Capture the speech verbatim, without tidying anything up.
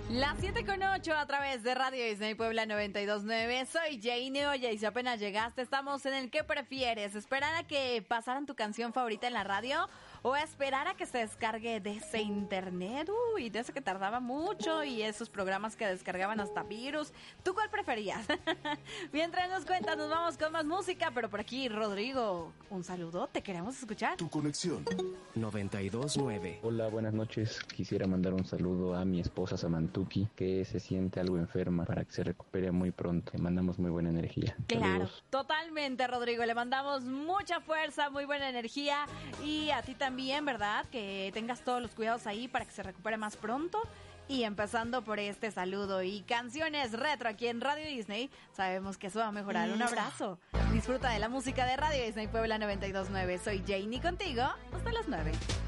Las siete con ocho a través de Radio Disney Puebla noventa y dos punto nueve. Soy Jane. Oye, y si apenas llegaste, estamos en el ¿qué prefieres? ¿Esperar a que pasaran tu canción favorita en la radio o esperar a que se descargue de ese internet? Uy, de eso que tardaba mucho y esos programas que descargaban hasta virus. ¿Tú cuál preferías? Mientras nos cuentas, nos vamos con más música, pero por aquí, Rodrigo, un saludo, te queremos escuchar. Tu conexión noventa y dos punto nueve. Hola, buenas noches. Quisiera mandar un saludo a mi esposa Samantuki, que se siente algo enferma, para que se recupere muy pronto. Le mandamos muy buena energía. Claro, Saludos. Totalmente, Rodrigo. Le mandamos mucha fuerza, muy buena energía. Y a ti también, ¿verdad? Que tengas todos los cuidados ahí para que se recupere más pronto. Y empezando por este saludo y canciones retro aquí en Radio Disney, sabemos que eso va a mejorar. Un abrazo. Disfruta de la música de Radio Disney Puebla noventa y dos punto nueve. Soy Janie contigo hasta las nueve.